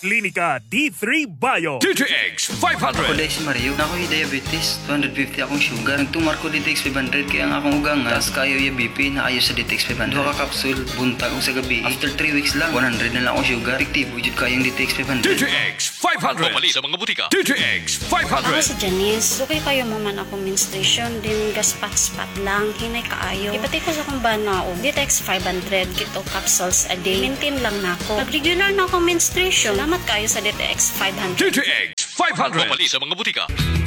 Klinika D3 Bio. DTX 500. Ako si Mario, ako'y diabetes, 250 akong sugar. Nagtumar ko DTX 500 kaya ang akong ugang tas kayo yung BP na ayos sa DTX 500. Duha ka kapsul, buntag o sa gabi. After 3 weeks lang, 100 na lang akong sugar. Efektibo jud kayong DTX 500. DTX 500. Pumali sa mga butika. DTX 500. Ako si Janice. Sukay kayo mo man ako menstruation, din gaspat-spat lang, hinay kaayo. Ipatay ko sa kong banaw. DTX 500, kito capsules a day. Maintain lang na ako. Pag-regular na ako menstruation, salamat kayo sa DTX 500. DTX 500. Pumali sa mga butika.